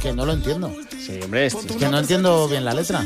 que no lo entiendo. Sí, hombre, Es que no entiendo bien la letra.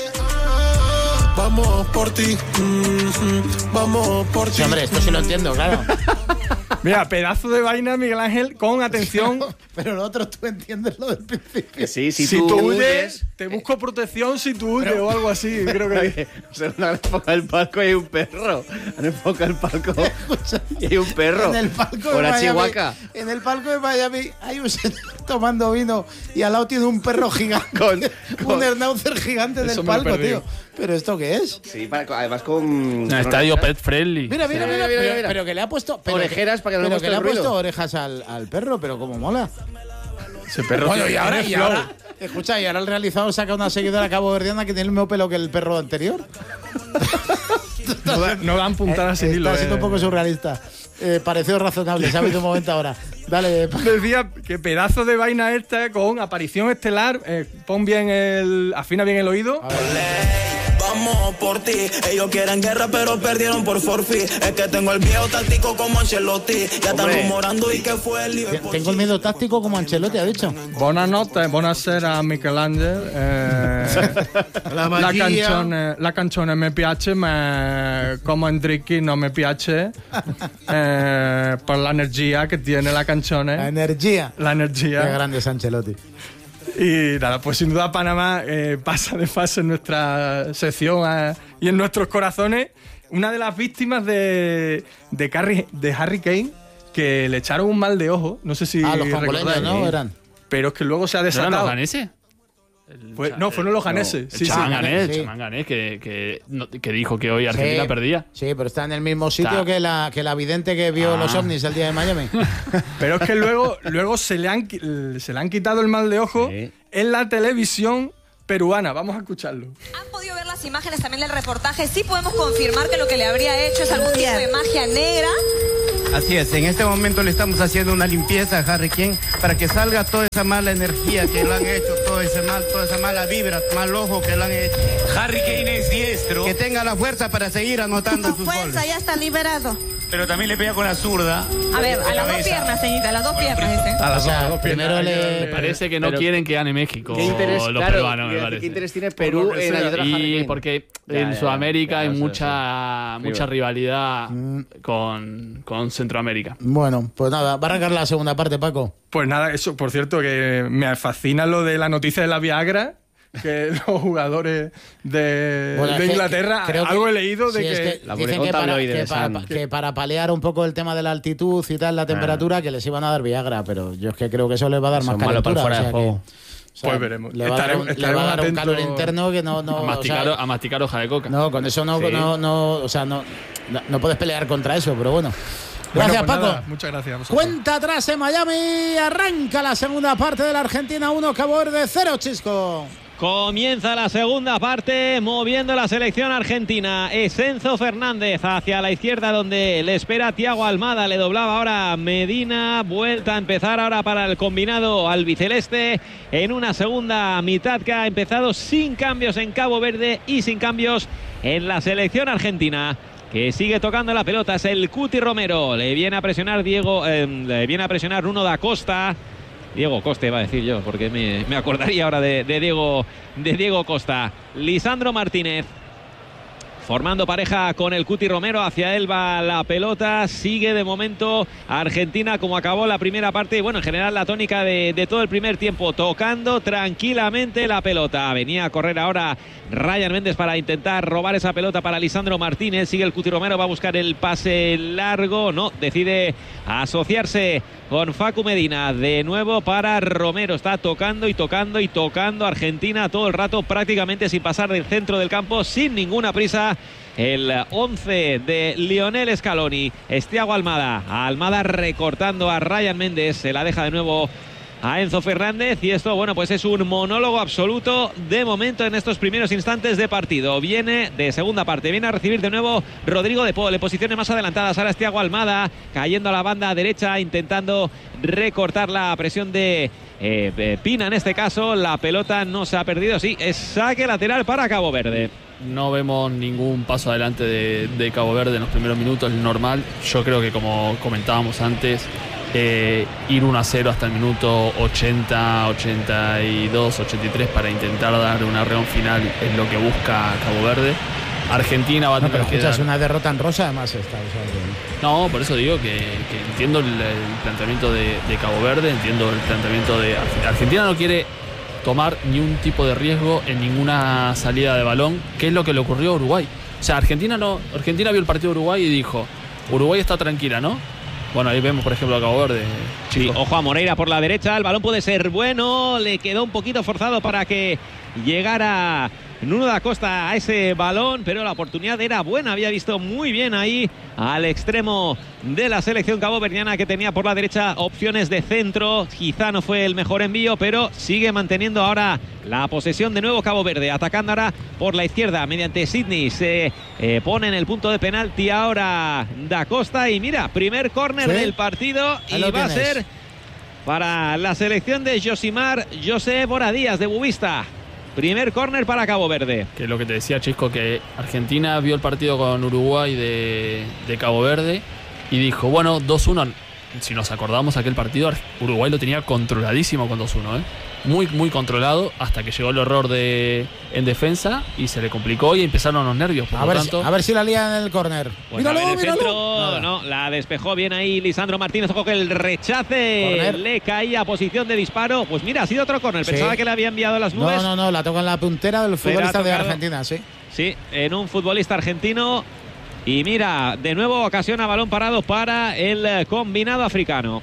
Vamos por ti, vamos por ti. Sí, hombre, esto sí lo entiendo, claro. Mira, pedazo de vaina, Miguel Ángel, con atención. Pero lo otro tú entiendes lo del principio. Sí, Si tú huyes, te busco protección si tú huyes o algo así, creo que... O sea, han enfocado el palco y hay un perro. Han enfocado el palco y hay un perro. En el palco Con de la Miami, chihuahua. en el palco de Miami hay un señor tomando vino y al lado tiene un perro gigante. Un schnauzer gigante Eso del me lo he palco, perdido. tío. ¿Pero esto qué es? Sí, además con... Un estadio pet friendly. Mira, mira. Pero que le ha puesto... Orejeras para que no pero muestre que le ha el ruido. puesto orejas al perro, pero como mola. Ese perro Bueno, tiene y flow. ahora, escucha, y ahora el realizador saca una seguidora caboverdiana que tiene el mismo pelo que el perro anterior. No dan puntadas sin hilo. Está siendo un poco surrealista. Pareció razonable, se ha habido un momento ahora. Dale, Decía que pedazo de vaina esta con aparición estelar. Pon bien afina bien el oído. Vamos por ti. Ellos quieren guerra, pero perdieron por forfeit. Es que tengo el viejo táctico como Ancelotti. Ya están rumorando y que fue el Liverpool. tengo el miedo táctico como Ancelotti, ha dicho. Buenas noches, buonasera Michelangelo. La canzone mi piace, ma come Enrique no mi piace per l'energia que tiene la canzone. La energía. La Qué energía. grande es Ancelotti. Y nada, pues sin duda Panamá pasa de fase en nuestra sección y en nuestros corazones. Una de las víctimas de Harry Kane, que le echaron un mal de ojo. No sé si Los congoleños, recordáis. ¿no? Eran. Pero es que luego se ha ¿No eran desatado. los ganeses? Fueron los ganeses. Sí, sí. Chamán Ganés, que dijo que hoy Argentina perdía. Sí, pero está en el mismo sitio Está. que la vidente que vio los ovnis el día de Miami. Pero es que luego se le han quitado el mal de ojo en la televisión peruana. Vamos a escucharlo. ¿Han podido ver las imágenes también del reportaje? Sí podemos confirmar que lo que le habría hecho es algún tipo de magia negra. Así es, en este momento le estamos haciendo una limpieza a Harry Kane para que salga toda esa mala energía que lo han hecho, toda esa mala vibra, mal ojo que lo han hecho. Harry Kane es diestro, Que tenga la fuerza para seguir anotando sus goles. Ya está liberado. pero también le pega con la zurda. A ver, a las dos piernas, señorita, a las dos piernas, dice. A las O sea, dos primero piernas. Me parece que no Pero- quieren que gane México ¿Qué interés, los claro, peruanos, me ¿qué parece. interés tiene Por Perú lo que en sea. ayudar a Harry Y Kane? porque Ya, en ya, Sudamérica ya, hay eso, mucha rivalidad con Centroamérica. Bueno, pues nada, va a arrancar la segunda parte, Paco. Pues nada, eso, por cierto, que me fascina lo de la noticia de la Viagra, que los jugadores de Bueno, es que Inglaterra, creo que- algo he leído de sí, es que... La dicen publicó que para, tabloide que de para- Sun. que para paliar un poco el tema de la altitud y tal, la temperatura, que les iban a dar Viagra, pero yo es que creo que eso les va a dar más Son malos para calentura. el fuera de juego. o sea, Pues veremos. Le va a dar un Estaremos calor atentos interno que no... A masticar hoja de coca. No, con eso no, Sí. no puedes pelear contra eso, pero bueno. Bueno, Gracias, pues Paco. nada, muchas gracias a vosotros. Cuenta atrás en Miami, arranca la segunda parte de la Argentina 1, Cabo Verde 0, Chisco. Comienza la segunda parte moviendo la selección argentina. Es Enzo Fernández hacia la izquierda donde le espera Thiago Almada. Le doblaba ahora Medina. Vuelta a empezar ahora para el combinado albiceleste en una segunda mitad que ha empezado sin cambios en Cabo Verde y sin cambios en la selección argentina, que sigue tocando la pelota. Es el Cuti Romero. Le viene a presionar Bruno da Costa. Diego Costa iba a decir yo, porque me acordaría ahora de Diego Costa. Lisandro Martínez formando pareja con el Cuti Romero, hacia él va la pelota, sigue de momento Argentina como acabó la primera parte y bueno, en general la tónica de todo el primer tiempo, tocando tranquilamente la pelota. Venía a correr ahora Ryan Méndez para intentar robar esa pelota para Lisandro Martínez, sigue el Cuti Romero, va a buscar el pase largo, no, decide asociarse con Facu Medina, de nuevo para Romero, está tocando y tocando y tocando Argentina todo el rato, prácticamente sin pasar del centro del campo, sin ninguna prisa. El 11 de Lionel Scaloni, es Thiago Almada. Almada recortando a Ryan Méndez, se la deja de nuevo a Enzo Fernández y esto, bueno, pues es un monólogo absoluto de momento en estos primeros instantes de partido. Viene de segunda parte, viene a recibir de nuevo Rodrigo de Paul en posiciones más adelantadas. Ahora es Thiago Almada cayendo a la banda derecha, intentando recortar la presión de Pina en este caso. La pelota no se ha perdido, sí, es saque lateral para Cabo Verde. No vemos ningún paso adelante de Cabo Verde en los primeros minutos, es normal. Yo creo que, como comentábamos antes, ir 1-0 hasta el minuto 80, 82, 83 para intentar dar una reón final es lo que busca Cabo Verde. Argentina va a tener que dar... una derrota en rosa además esta. No, por eso digo que entiendo el planteamiento de Cabo Verde, entiendo el planteamiento de Argentina. Argentina no quiere tomar ni un tipo de riesgo en ninguna salida de balón, que es lo que le ocurrió a Uruguay. O sea, Argentina vio el partido de Uruguay y dijo, Uruguay está tranquila, ¿no? Bueno, ahí vemos, por ejemplo, a Cabo Verde. Sí, ojo a Moreira por la derecha, el balón puede ser bueno, le quedó un poquito forzado para que llegara Nuno da Costa a ese balón, pero la oportunidad era buena, había visto muy bien ahí al extremo de la selección caboverdiana que tenía por la derecha opciones de centro, quizá no fue el mejor envío, pero sigue manteniendo ahora la posesión de nuevo Cabo Verde, atacando ahora por la izquierda mediante Sidney, se pone en el punto de penalti ahora da Costa y mira, primer córner del partido y va a ser para la selección de Josimar José Boradías de Bubista. Primer córner para Cabo Verde. Que es lo que te decía, Chisco, que Argentina vio el partido con Uruguay de Cabo Verde y dijo, bueno, 2-1. Si nos acordamos aquel partido, Uruguay lo tenía controladísimo con 2-1, muy, muy controlado, hasta que llegó el error en defensa y se le complicó y empezaron los nervios. Por lo tanto, a ver si la lía en el córner. Pues míralo. Centro, no, la despejó bien ahí Lisandro Martínez. Ojo que el rechace corner. Le caía a posición de disparo. Pues mira, ha sido otro córner. Pensaba que le había enviado a las nubes. No, la toca en la puntera del futbolista de Argentina, sí. Sí, en un futbolista argentino. Y mira, de nuevo ocasiona balón parado para el combinado africano.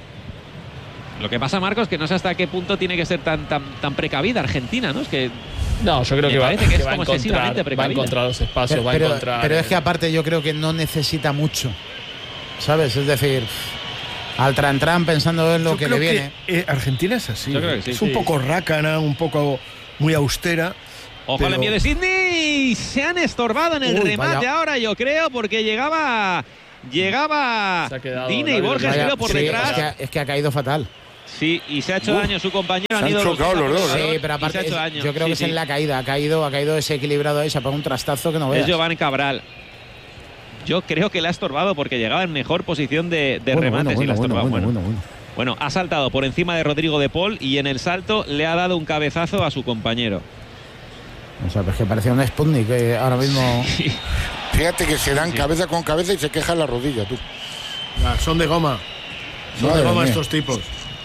Lo que pasa, Marcos, que no sé hasta qué punto tiene que ser tan precavida Argentina, ¿no? Es que no, yo creo que parece que es como excesivamente precavida. Va a encontrar los espacios, va a encontrar. Pero es que aparte yo creo que no necesita mucho, ¿sabes? Es decir, al tran pensando en lo que le viene. Argentina es así. Yo creo que sí, es un poco rácana, un poco muy austera. Ojo al envío de Sidney. Se han estorbado en el remate ahora, yo creo, porque llegaba Dina y Borges, creo, por detrás. Es que ha caído fatal. Sí, y se ha hecho daño su compañero. Se han chocado los dos. Sí, pero aparte yo creo que es en la caída. Ha caído desequilibrado ahí, se ha pegado un trastazo que no veas. Es Giovanni Cabral. Yo creo que le ha estorbado porque llegaba en mejor posición de remate. Bueno, ha saltado por encima de Rodrigo de Paul y en el salto le ha dado un cabezazo a su compañero. O sea, pues que parecía un Sputnik ahora mismo. Sí. Fíjate que se dan cabeza con cabeza y se quejan la rodilla, tú. Son de goma. Son de goma estos tipos.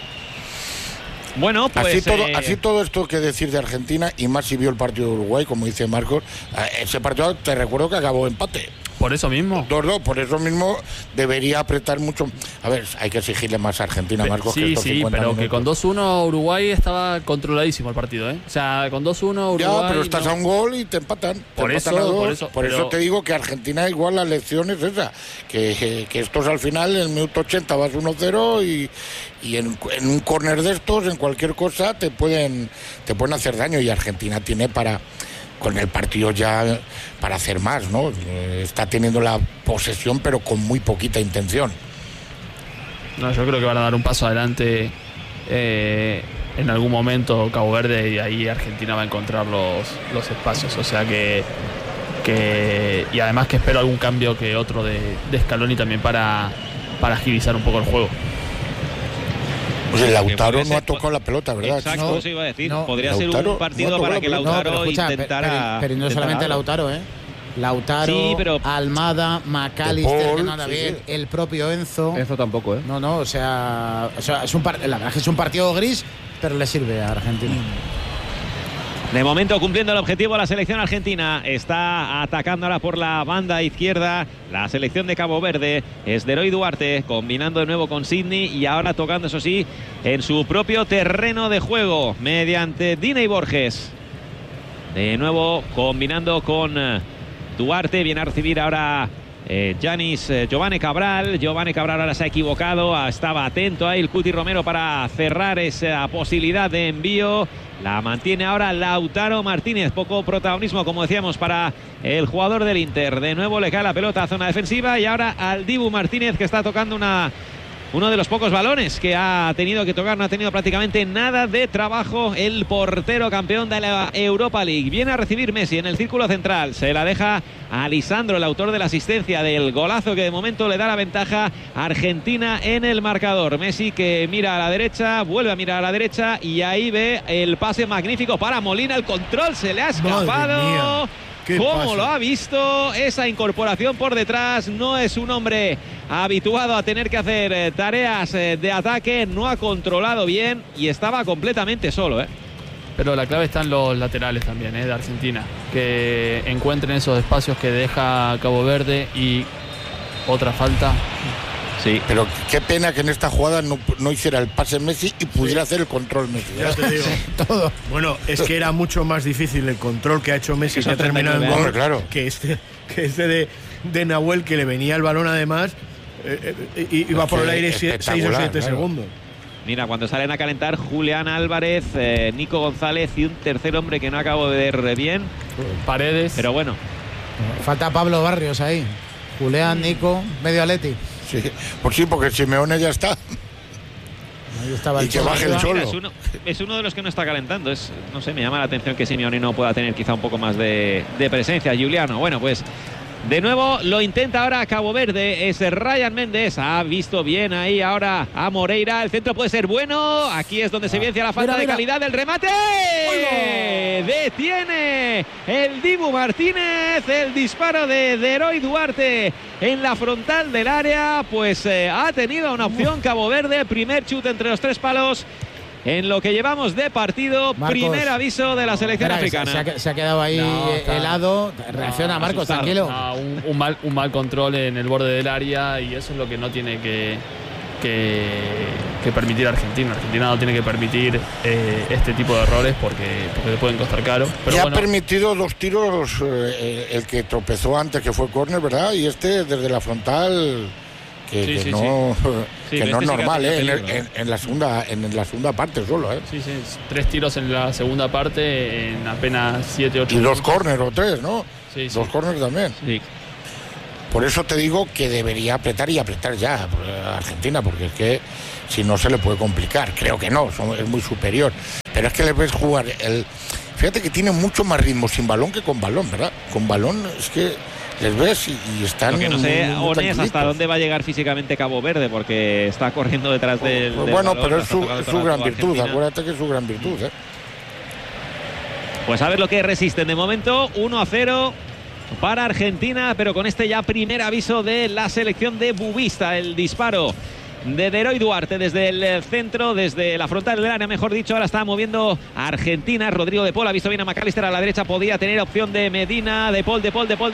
Bueno, pues así todo esto que decir de Argentina, y más si vio el partido de Uruguay, como dice Marcos, ese partido te recuerdo que acabó empate. Por eso mismo. 2-2, por eso mismo debería apretar mucho. A ver, hay que exigirle más a Argentina, Marcos. Sí, pero que con 2-1 Uruguay estaba controladísimo el partido, ¿eh? O sea, con 2-1 Uruguay... Ya, pero estás a un gol y te empatan. Por eso te digo que Argentina igual la lección es esa. Que estos al final, en el minuto 80 vas 1-0 y en un córner de estos, en cualquier cosa, te pueden hacer daño. Y Argentina tiene con el partido ya para hacer más, ¿no? Está teniendo la posesión, pero con muy poquita intención. No, yo creo que van a dar un paso adelante en algún momento Cabo Verde, y ahí Argentina va a encontrar los espacios. O sea que y además que espero algún cambio que otro de Scaloni también para agilizar un poco el juego. Pues el Lautaro no ha tocado la pelota, ¿verdad? Exacto, eso iba a decir. Podría ser un partido para que Lautaro intentara... Pero no solamente Lautaro, ¿eh? Lautaro, sí, pero Almada, McAllister, que no anda bien, el propio Enzo. Enzo tampoco, ¿eh? No, o sea la verdad es que es un partido gris, pero le sirve a Argentina. De momento cumpliendo el objetivo la selección argentina. Está atacando ahora por la banda izquierda la selección de Cabo Verde. Es Deroy Duarte combinando de nuevo con Sidney y ahora tocando, eso sí, en su propio terreno de juego mediante Dina y Borges. De nuevo combinando con Duarte. Viene a recibir ahora Giovanni Cabral. Giovanni Cabral ahora se ha equivocado. Estaba atento ahí el Cuti Romero para cerrar esa posibilidad de envío. La mantiene ahora Lautaro Martínez. Poco protagonismo, como decíamos, para el jugador del Inter. De nuevo le cae la pelota a zona defensiva y ahora al Dibu Martínez, que está tocando una uno de los pocos balones que ha tenido que tocar, no ha tenido prácticamente nada de trabajo el portero campeón de la Europa League. Viene a recibir Messi en el círculo central, se la deja a Lisandro, el autor de la asistencia del golazo que de momento le da la ventaja a Argentina en el marcador. Messi que mira a la derecha, vuelve a mirar a la derecha y ahí ve el pase magnífico para Molina, el control se le ha escapado. ¿Cómo lo ha visto? Esa incorporación por detrás. No es un hombre habituado a tener que hacer tareas de ataque. No ha controlado bien y estaba completamente solo, Pero la clave está en los laterales también, de Argentina. Que encuentren esos espacios que deja Cabo Verde y otra falta. Sí. Pero qué pena que en esta jugada no hiciera el pase Messi y pudiera hacer el control Messi. Ya te digo. Todo. Bueno, es que era mucho más difícil el control que ha hecho Messi, que ha terminado en gol, claro, que este de Nahuel, que le venía el balón además, iba por el aire 6 o 7 segundos. Mira, cuando salen a calentar Julián Álvarez, Nico González y un tercer hombre que no acabo de ver bien. Paredes. Pero bueno. Falta Pablo Barrios ahí. Julián, Nico, medio Atleti. Sí, pues sí, porque Simeone ya está. Ahí estaba el y que baje el solo. Es uno de los que no está calentando. No sé, me llama la atención que Simeone no pueda tener quizá un poco más de presencia. Juliano, bueno, pues de nuevo lo intenta ahora Cabo Verde. Es Ryan Méndez. Ha visto bien ahí ahora a Moreira. El centro puede ser bueno. Aquí es donde se evidencia la falta de calidad del remate. Detiene el Dibu Martínez. El disparo de Deroy Duarte en la frontal del área. Pues ha tenido una opción Cabo Verde. Primer chute entre los 3 palos en lo que llevamos de partido. Marcos, primer aviso de la selección africana. Se ha quedado ahí helado. Reacciona, Marcos, asustado. Tranquilo. Un mal control en el borde del área y eso es lo que no tiene que permitir Argentina. Argentina no tiene que permitir este tipo de errores porque le pueden costar caro. Pero ha permitido 2 tiros, el que tropezó antes, que fue córner, ¿verdad? Y este desde la frontal... Que no es normal, en la segunda parte solo, Sí, 3 tiros en la segunda parte en apenas 7, 8 y 2 córner o 3, ¿no? Sí, 2 córner también. Sí. Por eso te digo que debería apretar y apretar ya a Argentina, porque es que si no se le puede complicar. Creo que no, es muy superior. Pero es que le ves jugar fíjate que tiene mucho más ritmo sin balón que con balón, ¿verdad? Con balón es que les ves y están... Lo que no sé, muy Onés, hasta dónde va a llegar físicamente Cabo Verde, porque está corriendo detrás del bueno, balón, pero es su gran virtud, Argentina. Acuérdate que es su gran virtud, Pues a ver lo que resisten de momento. 1-0 para Argentina, pero con este ya primer aviso de la selección de Bubista. El disparo de Deroy Duarte desde el centro, desde la frontal del área, mejor dicho. Ahora está moviendo a Argentina. Rodrigo de Paul ha visto bien a McAllister a la derecha. Podía tener opción de Medina. De Paul.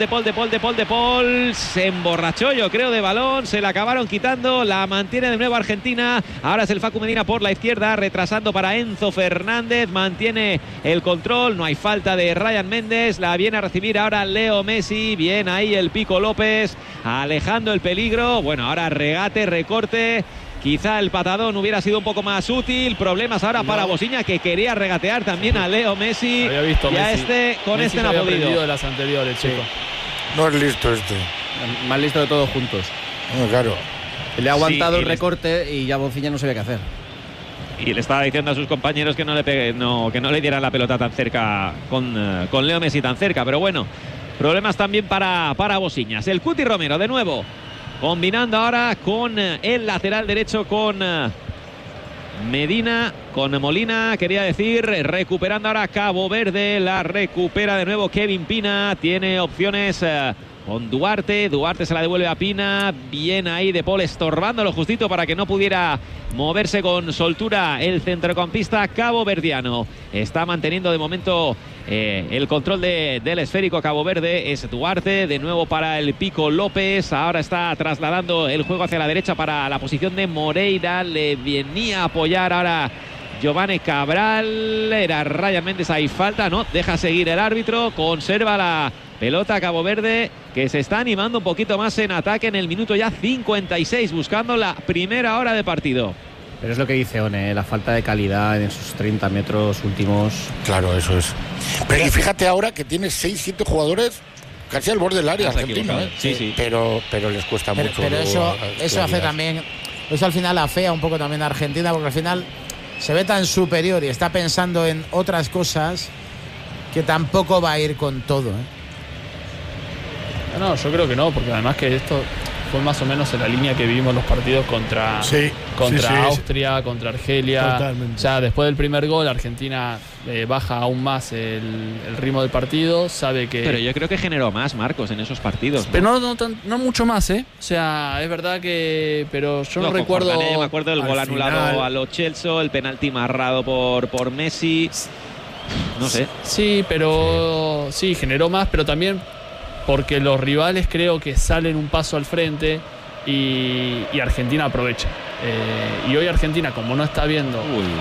Se emborrachó, yo creo, de balón. Se la acabaron quitando. La mantiene de nuevo Argentina. Ahora es el Facu Medina por la izquierda, retrasando para Enzo Fernández. Mantiene el control. No hay falta de Ryan Méndez. La viene a recibir ahora Leo Messi. Bien ahí el Pico López, alejando el peligro. Bueno, ahora regate, recorte. Quizá el patadón hubiera sido un poco más útil. Problemas ahora para Bosiña, que quería regatear también a Leo Messi. Había visto y a Messi. Messi no ha podido. De las anteriores, chico. No es listo este. Más listo de todos juntos. Claro. Le ha aguantado el recorte y ya Bosiña no sabía qué hacer. Y le estaba diciendo a sus compañeros que no le dieran la pelota tan cerca con Leo Messi tan cerca. Pero bueno, problemas también para Bosiñas. El Cuti Romero de nuevo, combinando ahora con el lateral derecho, con Medina, con Molina, quería decir, recuperando ahora Cabo Verde, la recupera de nuevo Kevin Pina, tiene opciones con Duarte se la devuelve a Pina, bien ahí de Paul estorbándolo justito para que no pudiera moverse con soltura el centrocampista caboverdiano. Está manteniendo de momento el control del esférico Cabo Verde, es Duarte, de nuevo para el Pico López, ahora está trasladando el juego hacia la derecha para la posición de Moreira, le venía a apoyar ahora Giovanni Cabral, era Ryan Méndez, hay falta, no, deja seguir el árbitro, conserva la pelota Cabo Verde, que se está animando un poquito más en ataque en el minuto ya 56, buscando la primera hora de partido. Pero es lo que dice One, la falta de calidad en esos 30 metros últimos. Claro, eso es. Pero y fíjate ahora que tiene 6-7 jugadores casi al borde del área argentino, Sí. Pero les cuesta mucho. Pero eso hace también Eso al final afea un poco también a Argentina, porque al final se ve tan superior y está pensando en otras cosas que tampoco va a ir con todo, ¿eh? No, yo creo que no, porque además que esto fue más o menos en la línea que vivimos los partidos contra Austria, contra Argelia. Totalmente. O sea, después del primer gol, Argentina baja aún más el ritmo del partido, sabe que... Pero yo creo que generó más, Marcos, en esos partidos, ¿no? Pero no mucho más, ¿eh? O sea, es verdad que... Pero yo no recuerdo... Yo me acuerdo del gol anulado a lo Chelsea, el penalti marrado por Messi. No sé. Sí, pero... Sí, generó más, pero también... porque los rivales creo que salen un paso al frente y Argentina aprovecha. Y hoy Argentina, como no está viendo...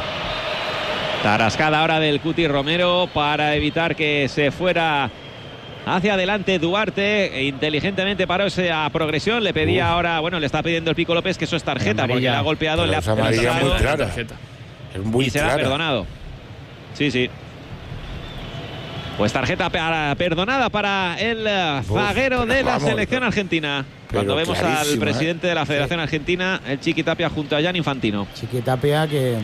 Tarascada ahora del Cuti Romero para evitar que se fuera hacia adelante Duarte. Inteligentemente paró esa progresión. Le pedía ahora, bueno, le está pidiendo el Pico López que eso es tarjeta, porque le ha golpeado, le ha amarilla muy clara. Es muy y será clara. perdonado. Sí. Pues tarjeta perdonada para el zaguero de la selección argentina. Cuando vemos al presidente de la Federación Argentina, el Chiqui Tapia, junto a Gianni Infantino. Chiqui Tapia, que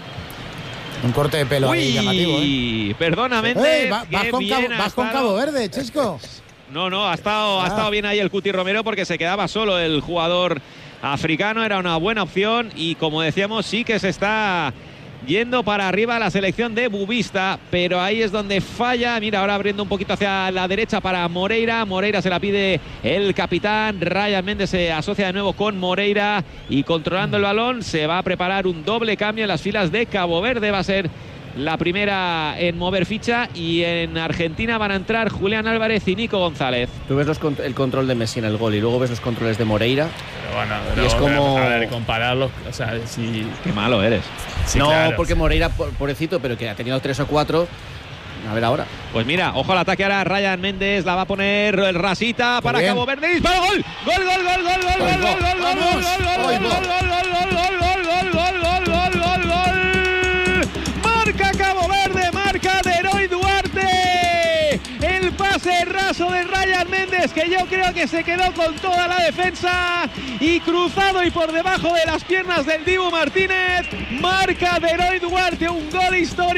un corte de pelo ahí llamativo, ¿eh? Perdona, Méndez. Vas con Cabo Verde, Chisco. No, ha estado bien ahí el Cuti Romero, porque se quedaba solo el jugador africano. Era una buena opción y, como decíamos, sí que se está yendo para arriba la selección de Bubista, pero ahí es donde falla. Mira, ahora abriendo un poquito hacia la derecha para Moreira. Moreira se la pide el capitán. Ryan Méndez se asocia de nuevo con Moreira y, controlando el balón, se va a preparar un doble cambio en las filas de Cabo Verde. Va a ser la primera en mover ficha, y en Argentina van a entrar Julián Álvarez y Nico González. Tú ves el control de Messi en el gol y luego ves los controles de Moreira. Pero bueno, y es como... A ver, compararlos, o sea, si... Qué malo eres. Sí, no, claro, porque Moreira, pobrecito, pero que ha tenido 3 o 4. A ver ahora. Pues mira, ojo al ataque ahora. Ryan Méndez la va a poner el Rasita para Cabo Verde. ¡Disparo! ¡Gol! Marca Cabo Verde, marca de Heroy Duarte. El pase raso de Ryan Méndez, que yo creo que se quedó con toda la defensa y cruzado y por debajo de las piernas del Dibu Martínez. Marca de Heroy Duarte, un gol histórico.